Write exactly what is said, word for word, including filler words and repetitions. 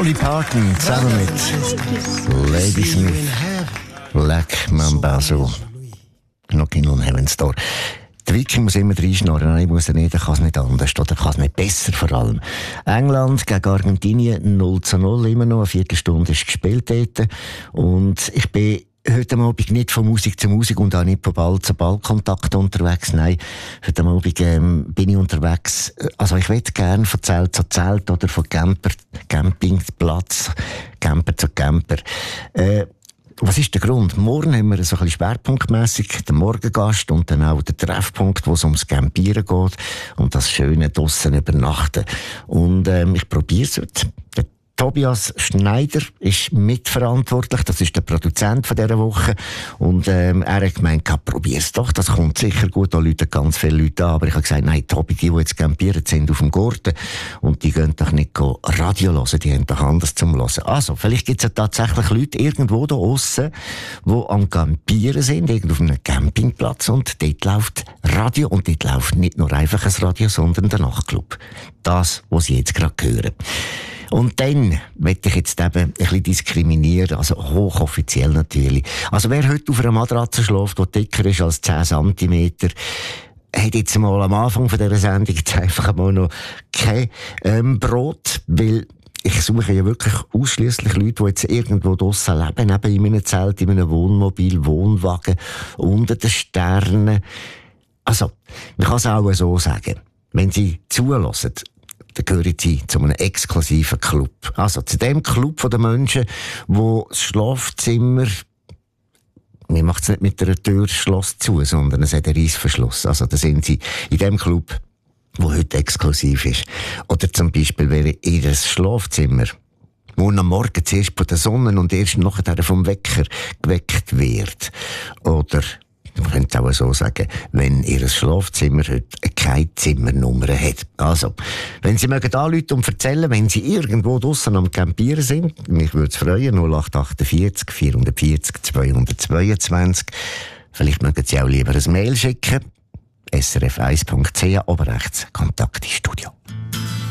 Dolly Parton zusammen mit Lady Smith, Black Mambazo, Knocking on Heaven's Door. Der Viking muss immer reinschnorren, nein, muss er nicht, er kann es nicht anders, oder kann es nicht besser vor allem. England gegen Argentinien null zu null, immer noch, eine Viertelstunde ist gespielt dort. Und ich bin heute Abend nicht von Musik zu Musik und auch nicht von Ball zu Ballkontakt unterwegs. Nein, heute Abend ähm, bin ich unterwegs. Also ich möchte gerne von Zelt zu Zelt oder von Camper, Campingplatz, Camper zu Camper. Äh, Was ist der Grund? Morgen haben wir so ein bisschen schwerpunktmässig den Morgengast und dann auch den Treffpunkt, wo es ums Campieren geht und das schöne draussen übernachten. Und ähm, ich probiere es heute. Der Tobias Schneider ist mitverantwortlich, das ist der Produzent von dieser Woche. Und ähm, er hat gemeint, probier's doch, das kommt sicher gut, da läuten ganz viele Leute an. Aber ich habe gesagt, nein, Tobi, die, die jetzt campieren, sind auf dem Garten und die gehen doch nicht Radio hören, die haben doch anders zum Hören. Also, vielleicht gibt es ja tatsächlich Leute irgendwo da aussen, die am Campieren sind, irgendwo auf einem Campingplatz und dort läuft Radio und dort läuft nicht nur einfach ein Radio, sondern der Nachtclub. Das, was Sie jetzt gerade hören. Und dann möchte ich jetzt eben ein bisschen diskriminieren, also hochoffiziell natürlich. Also wer heute auf einer Matratze schläft, die dicker ist als zehn Zentimeter, hat jetzt mal am Anfang von dieser Sendung jetzt einfach mal noch kein ähm, Brot, weil ich suche ja wirklich ausschliesslich Leute, die jetzt irgendwo draussen leben, eben in einem Zelt, in einem Wohnmobil, Wohnwagen, unter den Sternen. Also, man kann es auch so sagen, wenn Sie zulassen, dann gehören sie zu einem exklusiven Club. Also zu dem Club von den Menschen, wo das Schlafzimmer, man macht es nicht mit einer Türschloss zu, sondern es hat einen Reissverschluss. Also da sind sie in dem Club, wo heute exklusiv ist. Oder zum Beispiel wäre ihr Schlafzimmer, wo am Morgen zuerst von der Sonne und erst nachher vom Wecker geweckt wird. Oder man könnte auch so sagen, wenn ihr Schlafzimmer heute keine Zimmernummer hat. Also, wenn Sie mögen anrufen und erzählen, wenn Sie irgendwo draussen am Campieren sind, mich würde es freuen, null acht achtundvierzig vierhundertvierzig zweihundertzweiundzwanzig. Vielleicht mögen Sie auch lieber ein Mail schicken. s r f eins punkt c h, oben rechts, Kontakt ins Studio.